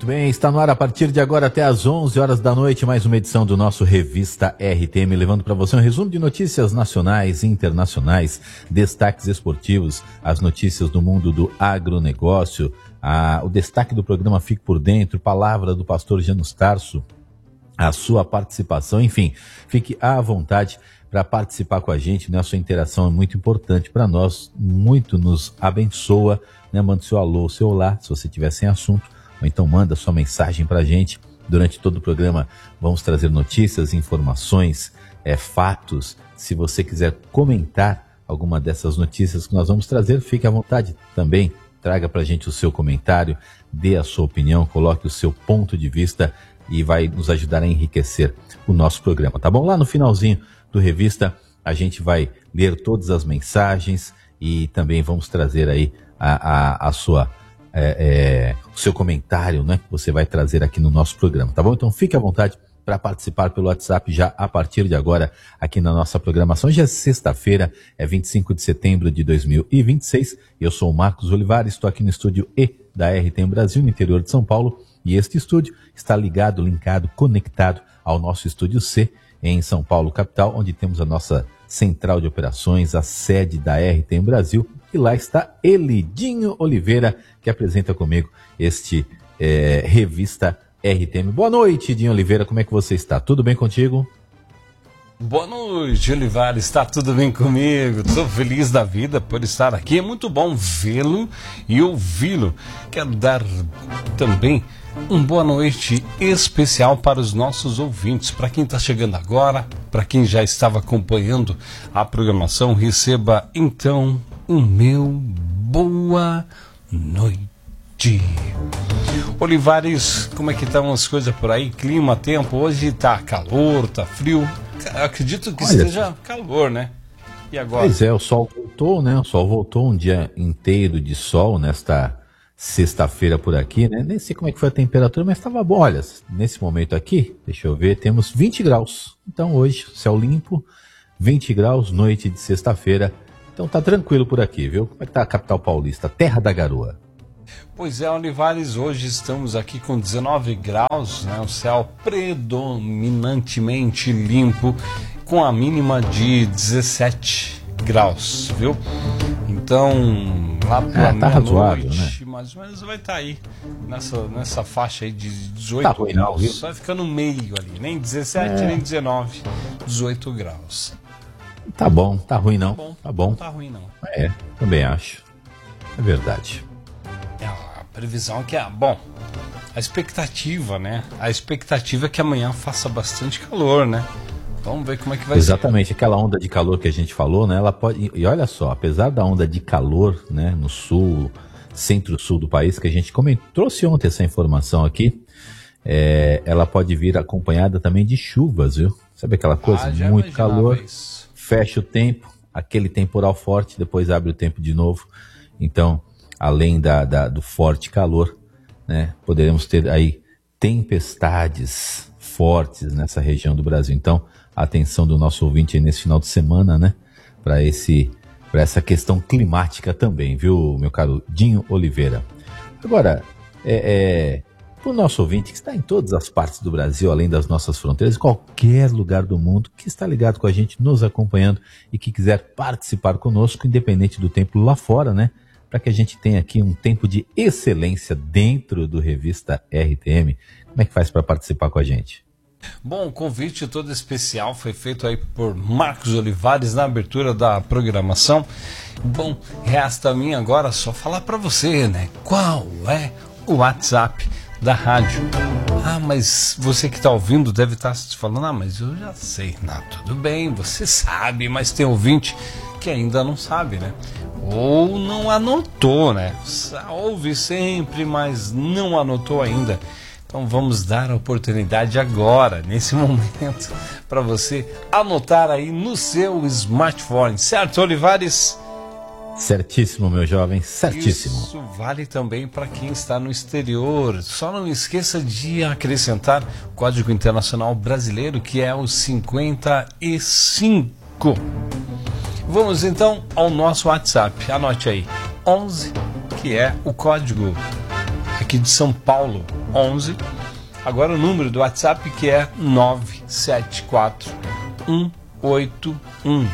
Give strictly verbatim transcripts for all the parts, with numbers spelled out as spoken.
Muito bem, está no ar a partir de agora até às onze horas da noite, mais uma edição do nosso Revista R T M, levando para você um resumo de notícias nacionais e internacionais, destaques esportivos, as notícias do mundo do agronegócio, a, o destaque do programa Fique por Dentro, palavra do pastor Janus Tarso, a sua participação, enfim, fique à vontade para participar com a gente, né? A sua interação é muito importante para nós, muito nos abençoa, né? Manda seu alô, seu olá, se você tiver sem assunto, ou então manda sua mensagem para a gente. Durante todo o programa vamos trazer notícias, informações, é, fatos. Se você quiser comentar alguma dessas notícias que nós vamos trazer, fique à vontade também. Traga para a gente o seu comentário, dê a sua opinião, coloque o seu ponto de vista e vai nos ajudar a enriquecer o nosso programa, tá bom? Lá no finalzinho do Revista a gente vai ler todas as mensagens e também vamos trazer aí a, a, a sua... É, é, o seu comentário, né, que você vai trazer aqui no nosso programa, tá bom? Então fique à vontade para participar pelo WhatsApp já a partir de agora aqui na nossa programação. Já é sexta-feira, é vinte e cinco de setembro de dois mil e vinte e seis. Eu sou o Marcos Olivares, estou aqui no estúdio E da R T M Brasil, no interior de São Paulo, e este estúdio está ligado, linkado, conectado ao nosso estúdio C em São Paulo, capital, onde temos a nossa central de operações, a sede da R T M Brasil. E lá está ele, Dinho Oliveira, que apresenta comigo este é, Revista R T M. Boa noite, Dinho Oliveira, como é que você está? Tudo bem contigo? Boa noite, Olivares, está tudo bem comigo? Estou feliz da vida por estar aqui. É muito bom vê-lo e ouvi-lo. Quero dar também uma boa noite especial para os nossos ouvintes. Para quem está chegando agora, para quem já estava acompanhando a programação, receba então o meu boa noite. Olivares, como é que estão as coisas por aí? Clima, tempo, hoje tá calor, tá frio. Acredito que Olha, esteja calor, né? E agora? Pois é, o sol voltou, né? O sol voltou, um dia inteiro de sol nesta sexta-feira por aqui, né? Nem sei como é que foi a temperatura, mas estava bom. Olha, nesse momento aqui, deixa eu ver, temos vinte graus. Então hoje, céu limpo, vinte graus, noite de sexta-feira. Então tá tranquilo por aqui, viu? Como é que tá a capital paulista, terra da garoa? Pois é, Olivares, hoje estamos aqui com dezenove graus, né? O céu predominantemente limpo, com a mínima de dezessete graus, viu? Então, lá pela é, tá razoável, noite, né? mais ou menos vai estar tá aí, nessa, nessa faixa aí de dezoito tá ruim, graus, não, só fica no meio ali, nem dezessete, é. nem dezenove, dezoito graus. Tá bom, tá ruim não. Tá bom, tá bom. Não tá ruim não. É, também acho. É verdade. É, a previsão é que é, bom, a expectativa, né? A expectativa é que amanhã faça bastante calor, né? Vamos ver como é que vai Exatamente, ser. Exatamente, aquela onda de calor que a gente falou, né? Ela pode, e olha só, apesar da onda de calor, né, no sul, centro-sul do país, que a gente comentou, trouxe ontem essa informação aqui, é, ela pode vir acompanhada também de chuvas, viu? Sabe aquela coisa? Ah, muito calor, isso. Fecha o tempo, aquele temporal forte, depois abre o tempo de novo. Então, além da, da, do forte calor, né, poderemos ter aí tempestades fortes nessa região do Brasil. Então, a atenção do nosso ouvinte aí nesse final de semana, né, para esse, para essa questão climática também, viu, meu caro Dinho Oliveira? Agora, é... é para o nosso ouvinte que está em todas as partes do Brasil, além das nossas fronteiras, em qualquer lugar do mundo, que está ligado com a gente, nos acompanhando e que quiser participar conosco, independente do tempo lá fora, né? Para que a gente tenha aqui um tempo de excelência dentro do Revista R T M. Como é que faz para participar com a gente? Bom, o convite todo especial foi feito aí por Marcos Olivares na abertura da programação. Bom, resta a mim agora só falar para você, né? Qual é o WhatsApp da rádio? Ah, mas você que está ouvindo deve estar se falando, ah, mas eu já sei. Não, tudo bem, você sabe, mas tem ouvinte que ainda não sabe, né? Ou não anotou, né? Ouve sempre, mas não anotou ainda. Então vamos dar a oportunidade agora, nesse momento, para você anotar aí no seu smartphone, certo, Olivares? Certíssimo, meu jovem, certíssimo. Isso vale também para quem está no exterior. Só não esqueça de acrescentar o Código Internacional Brasileiro, que é o cinquenta e cinco. Vamos então ao nosso WhatsApp. Anote aí, onze, que é o código aqui de São Paulo, onze. Agora o número do WhatsApp que é nove sete quatro um oito um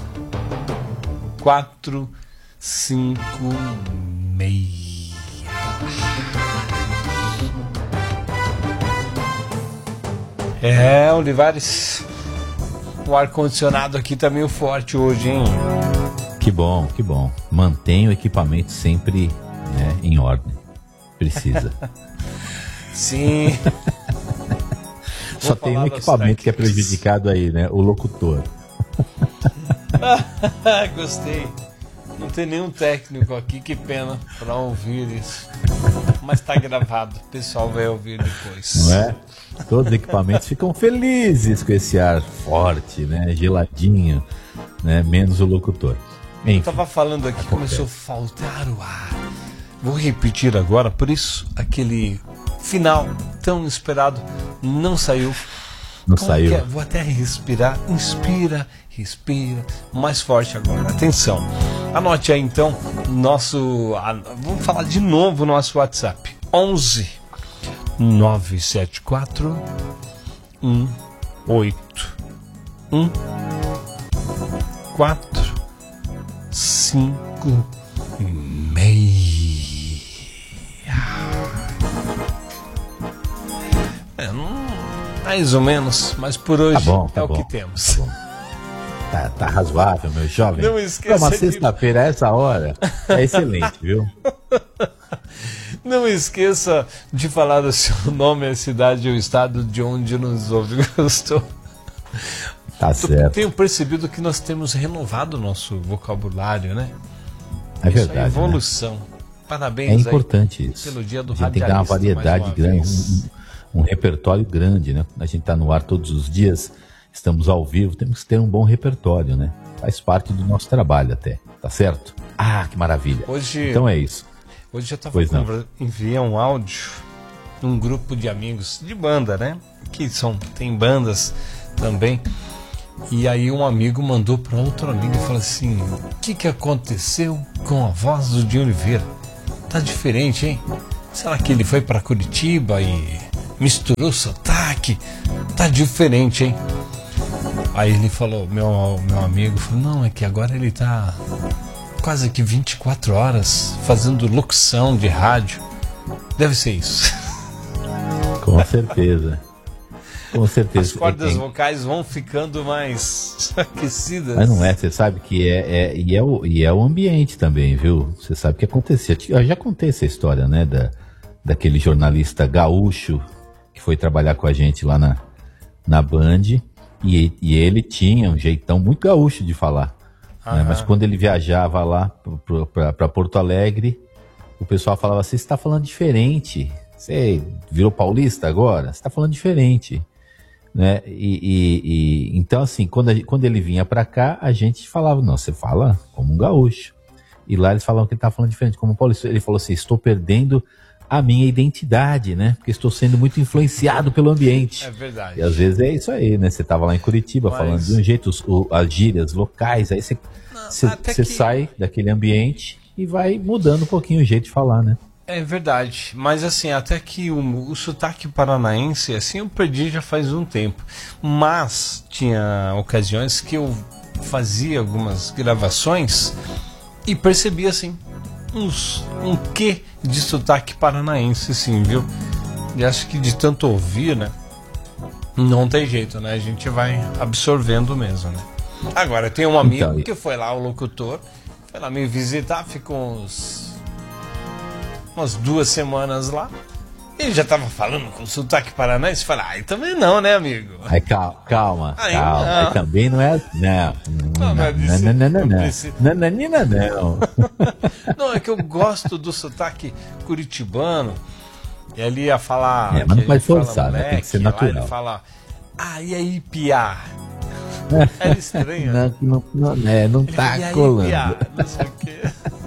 quatro cinco seis. É, Olivares, o ar-condicionado aqui tá meio forte hoje, hein? Que bom, que bom. Mantenha o equipamento sempre, né, em ordem. Precisa. Sim. Só tem um equipamento que é prejudicado aí, né? O locutor. Gostei. Não tem nenhum técnico aqui, que pena para ouvir isso. Mas tá gravado, o pessoal vai ouvir depois. Não é? Todos os equipamentos ficam felizes com esse ar forte, né? Geladinho, né? Menos o locutor. Enfim, eu tava falando aqui, começou a faltar o ar. Vou repetir agora, por isso aquele final tão esperado não saiu. Não Como saiu. é? Vou até respirar. Inspira, respira. Mais forte agora. Atenção. Anote aí então nosso. Vamos falar de novo nosso WhatsApp. onze nove sete quatro um oito um quatro cinco seis. É, não, mais ou menos, mas por hoje tá bom, tá é bom, o que temos. Tá, bom. tá, tá razoável, meu jovem. Não esqueça Pra uma de... sexta-feira, a essa hora, é excelente, viu? Não esqueça de falar o seu nome, a cidade e o estado de onde nos ouve. Gostou? Tá certo. Tenho percebido que nós temos renovado o nosso vocabulário, né? É Isso verdade. é evolução. Né? Parabéns é importante aí isso. Pelo dia do a gente tem que dar uma variedade uma grande, um, um repertório grande, né? A gente está no ar todos os dias, estamos ao vivo, temos que ter um bom repertório, né? Faz parte do nosso trabalho até, tá certo? Ah, que maravilha. Hoje, então é isso. Hoje eu estava conver... enviei um áudio num grupo de amigos de banda, né? Que são, tem bandas também. E aí um amigo mandou para outro amigo e falou assim: o que, que aconteceu com a voz do Dinho Oliveira? Tá diferente, hein? Será que ele foi para Curitiba e misturou sotaque? Tá diferente, hein? Aí ele falou, meu, meu amigo falou, não, é que agora ele tá quase que vinte e quatro horas fazendo locução de rádio. Deve ser isso. Com certeza. Com certeza. As cordas é, vocais vão ficando mais aquecidas. Mas não é, você sabe que é, é, e, é o, e é o ambiente também, viu? Você sabe o que acontecia. Eu já contei essa história, né? Da, daquele jornalista gaúcho que foi trabalhar com a gente lá na, na Band. E, e ele tinha um jeitão muito gaúcho de falar. Né? Mas quando ele viajava lá para Porto Alegre, o pessoal falava assim, você está falando diferente. Você virou paulista agora? Você está falando diferente. Né? E, e, e, então, assim, quando, a, quando ele vinha para cá, a gente falava, não, você fala como um gaúcho. E lá eles falavam que ele estava falando diferente, como um paulista. Ele falou assim, estou perdendo a minha identidade, né? Porque estou sendo muito influenciado pelo ambiente. É verdade. E às vezes é isso aí, né? Você estava lá em Curitiba, mas... falando de um jeito, os, o, as gírias locais, aí você, não, você, você que... sai daquele ambiente e vai mudando um pouquinho o jeito de falar, né? É verdade, mas assim, até que o, o sotaque paranaense, assim, eu perdi já faz um tempo. Mas tinha ocasiões que eu fazia algumas gravações e percebia, assim, uns, um quê de sotaque paranaense, sim, viu? E acho que de tanto ouvir, né? Não tem jeito, né? A gente vai absorvendo mesmo, né? Agora, tem um amigo então, que foi lá, o locutor, foi lá me visitar, ficou uns... umas duas semanas lá, ele já tava falando com sotaque paranaense, fala, ai, também não, né, amigo? Aí, calma, calma, aí, calma, não. Aí também não é, não, não, não, não, não, não, não, não, não, é que eu gosto do sotaque curitibano, e ele ia falar, é, mas não vai forçar, né, tem que ser natural. Lá ele fala, ah, e aí, piá? Era estranho, não, não, não, é, não tá fala, colando. Aí, piá? Não sei o quê.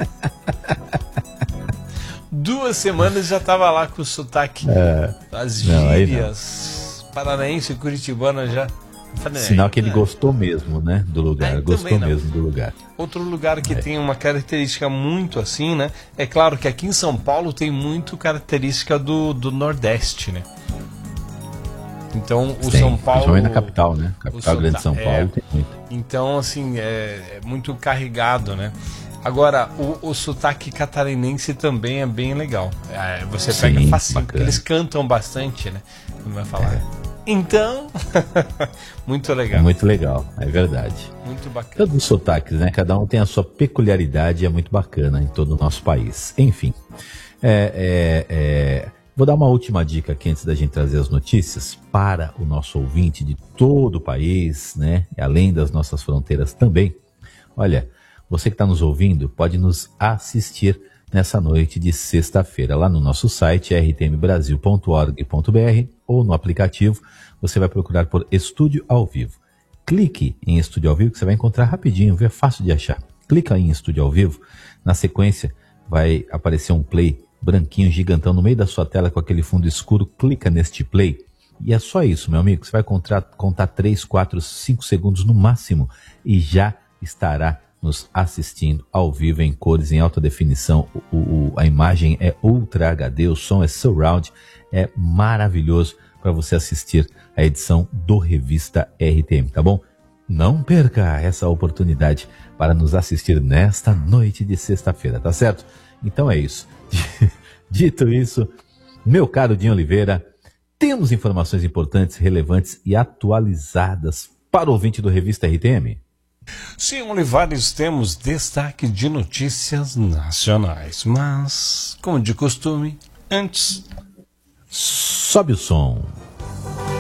Duas semanas já tava lá com o sotaque, é, as gírias paranaense e curitibana já Falei, Sinal que ele é. gostou mesmo, né, do lugar, É, gostou também mesmo do lugar. Outro lugar que É. tem uma característica muito assim, né? É claro que aqui em São Paulo tem muito característica do, do Nordeste, né? Então o Tem, São Paulo... principalmente na capital, né? Capital o grande de São Santa- Paulo é. tem muito. Então, assim, é, é muito carregado, né? Agora, o, o sotaque catarinense também é bem legal. É, você pega Sim, facinho, bacana. porque eles cantam bastante, né? Não vai falar. É. Então, muito legal. É muito legal, é verdade. Muito bacana. Todos os sotaques, né? Cada um tem a sua peculiaridade e é muito bacana em todo o nosso país. Enfim, é, é, é, vou dar uma última dica aqui antes da gente trazer as notícias para o nosso ouvinte de todo o país, né? Além das nossas fronteiras também. Olha, você que está nos ouvindo pode nos assistir nessa noite de sexta-feira lá no nosso site r t m brasil ponto org ponto b r ou no aplicativo. Você vai procurar por Estúdio ao Vivo. Clique em Estúdio ao Vivo que você vai encontrar rapidinho, viu? É fácil de achar. Clica aí em Estúdio ao Vivo. Na sequência vai aparecer um play branquinho, gigantão no meio da sua tela com aquele fundo escuro. Clica neste play. E é só isso, meu amigo. Você vai contar, contar três, quatro, cinco segundos no máximo e já estará nos assistindo ao vivo em cores, em alta definição. O, o, a imagem é Ultra H D, o som é Surround. É maravilhoso para você assistir a edição do Revista R T M, tá bom? Não perca essa oportunidade para nos assistir nesta noite de sexta-feira, tá certo? Então é isso. Dito isso, meu caro Dinho Oliveira, temos informações importantes, relevantes e atualizadas para o ouvinte do Revista R T M? Sim, Olivares, temos destaque de notícias nacionais, mas, como de costume, antes... Sobe o som.